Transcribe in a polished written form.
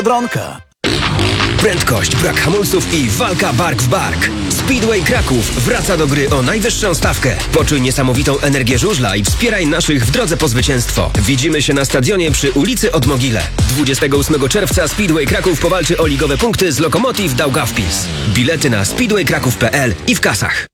Dronka. Prędkość, brak hamulców i walka bark w bark. Speedway Kraków wraca do gry o najwyższą stawkę. Poczuj niesamowitą energię żużla i wspieraj naszych w drodze po zwycięstwo. Widzimy się na stadionie przy ulicy Odmogile. 28 czerwca Speedway Kraków powalczy o ligowe punkty z Lokomotiv Daugavpils. Bilety na speedwaykraków.pl i w kasach.